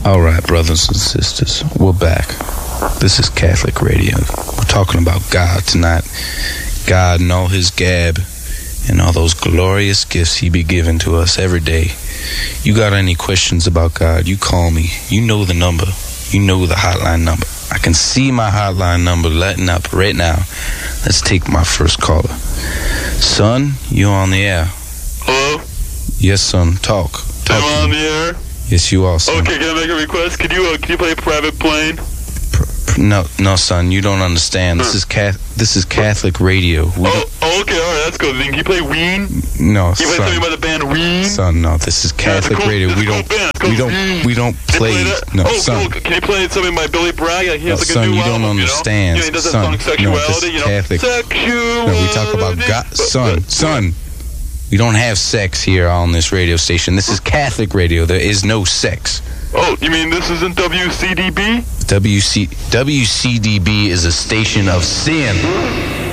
All right, brothers and sisters, we're back. This is Catholic Radio. We're talking about God tonight. God and all his gab and all those glorious gifts he be giving to us every day. You got any questions about God, you call me. You know the number. You know the hotline number. I can see my hotline number lighting up right now. Let's take my first caller. Son, you're on the air. Hello? Yes, son. Talk. Am I on the air? Yes, you are, son. Okay, can I make a request? Can you play Private Plane? No, son, you don't understand. This is Catholic Radio. Okay, all right, that's good. Then can you play Ween? No, Can you play something about the band Ween? Son, no, this is Catholic Radio. We don't play. No, son. Can you play something by Billy Bragg? He has like son, a new you don't album, understand. He does that son, song Sexuality, no, this is Catholic. Sexuality. No, we talk about God. Son. We don't have sex here on this radio station. This is Catholic Radio. There is no sex. Oh, you mean this isn't WCDB? WCDB is a station of sin.